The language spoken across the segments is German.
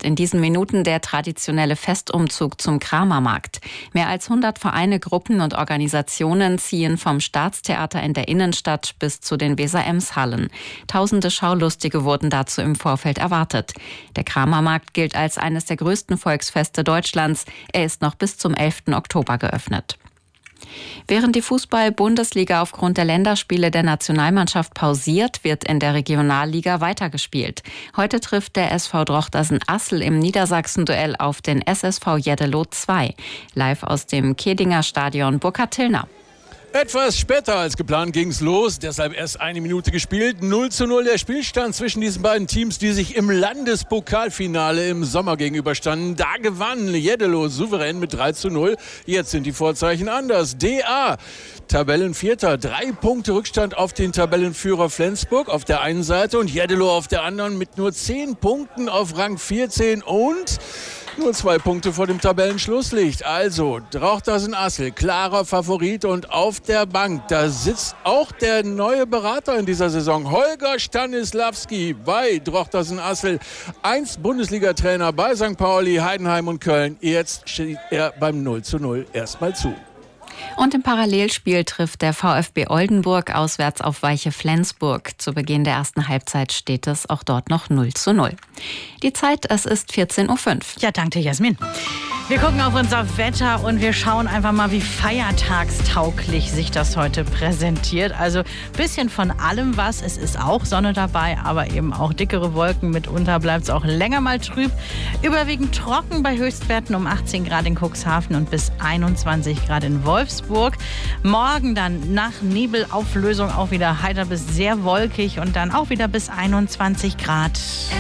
in diesen Minuten der traditionelle Festumzug zum Kramermarkt. Mehr als 100 Vereine, Gruppen und Organisationen ziehen vom Staatstheater in der Innenstadt bis zu den Weser-Ems-Hallen. Tausende Schaulustige wurden dazu im Vorfeld erwartet. Der Kramermarkt gilt als eines der größten Volksfeste Deutschlands. Er ist noch bis zum 11. Oktober geöffnet. Während die Fußball-Bundesliga aufgrund der Länderspiele der Nationalmannschaft pausiert, wird in der Regionalliga weitergespielt. Heute trifft der SV Drochtersen-Assel im Niedersachsen-Duell auf den SSV Jeddeloh 2. Live aus dem Kedinger Stadion Burkhard-Tillner. Etwas später als geplant ging's los, deshalb erst eine Minute gespielt. 0:0 der Spielstand zwischen diesen beiden Teams, die sich im Landespokalfinale im Sommer gegenüberstanden. Da gewann Jeddeloh souverän mit 3:0. Jetzt sind die Vorzeichen anders. DA, Tabellenvierter, 3 Punkte Rückstand auf den Tabellenführer Flensburg auf der einen Seite und Jeddeloh auf der anderen mit nur 10 Punkten auf Rang 14 und nur 2 Punkte vor dem Tabellenschlusslicht. Also Drochtersen-Assel, klarer Favorit und auf der Bank, da sitzt auch der neue Berater in dieser Saison, Holger Stanislawski bei Drochtersen-Assel. Einst Bundesliga-Trainer bei St. Pauli, Heidenheim und Köln. Jetzt steht er beim 0:0 erstmal zu. Und im Parallelspiel trifft der VfB Oldenburg auswärts auf Weiche Flensburg. Zu Beginn der ersten Halbzeit steht es auch dort noch 0:0. Die Zeit, es ist 14:05 Uhr. Ja, danke Jasmin. Wir gucken auf unser Wetter und wir schauen einfach mal, wie feiertagstauglich sich das heute präsentiert. Also ein bisschen von allem was. Es ist auch Sonne dabei, aber eben auch dickere Wolken. Mitunter bleibt es auch länger mal trüb. Überwiegend trocken bei Höchstwerten um 18 Grad in Cuxhaven und bis 21 Grad in Wolfsburg. Morgen dann nach Nebelauflösung auch wieder heiter bis sehr wolkig und dann auch wieder bis 21 Grad.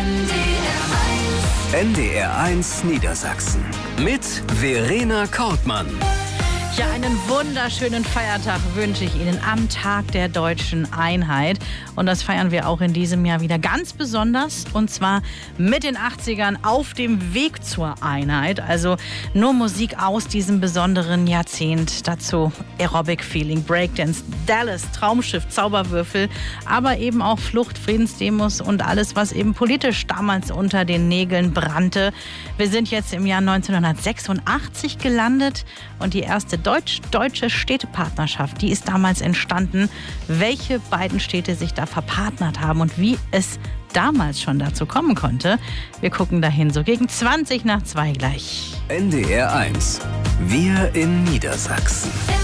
NDR1 Niedersachsen mit Verena Kortmann. Ja, einen wunderschönen Feiertag wünsche ich Ihnen am Tag der Deutschen Einheit. Und das feiern wir auch in diesem Jahr wieder ganz besonders. Und zwar mit den 80ern auf dem Weg zur Einheit. Also nur Musik aus diesem besonderen Jahrzehnt. Dazu Aerobic-Feeling, Breakdance, Dallas, Traumschiff, Zauberwürfel. Aber eben auch Flucht, Friedensdemos und alles, was eben politisch damals unter den Nägeln brannte. Wir sind jetzt im Jahr 1986 gelandet. Und die erste deutsch-deutsche Städtepartnerschaft, die ist damals entstanden. Welche beiden Städte sich da verpartnert haben und wie es damals schon dazu kommen konnte. Wir gucken dahin, so gegen 2:20 gleich. NDR1. Wir in Niedersachsen.